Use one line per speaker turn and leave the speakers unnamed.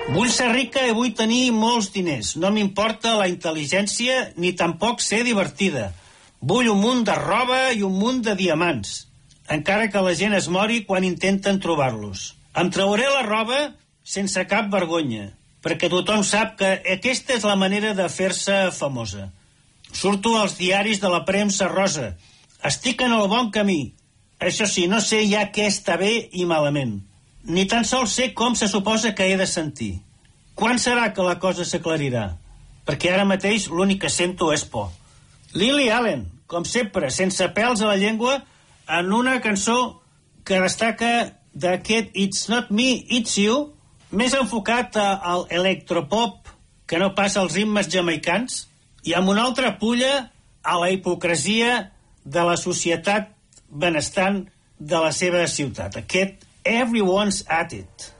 Vull ser rica i vull tenir molts diners. No m'importa la intel·ligència ni tampoc ser divertida. Vull un munt de roba i un munt de diamants, encara que la gent es mori quan intenten trobar-los. Em trauré la roba sense cap vergonya, perquè tothom sap que aquesta és la manera de fer-se famosa. Surto als diaris de la premsa rosa. Estic en el bon camí. Això sí, no sé ja què està bé i malament. Ni tan sols sé com se suposa que he de sentir. Quan serà que la cosa s'aclarirà? Perquè ara mateix l'únic que sento és por. Lily Allen, com sempre, sense pèls a la llengua, en una cançó que destaca d'aquest It's Not Me, It's You, més enfocat al electropop que no passa als ritmes jamaicans, i amb una altra pulla a la hipocresia de la societat benestant de la seva ciutat. Aquest Everyone's at it.